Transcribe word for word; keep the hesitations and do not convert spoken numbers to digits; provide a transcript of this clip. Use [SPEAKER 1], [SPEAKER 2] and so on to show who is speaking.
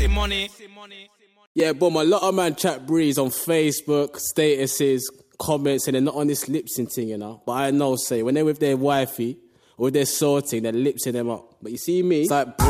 [SPEAKER 1] money.
[SPEAKER 2] Yeah, boom, a lot of man chat breeze on Facebook, statuses, comments, and they're not on this lip sync thing, you know. But I know, say, when they're with their wifey or with their sorting, they're lip syncing them up. But you see me, it's like...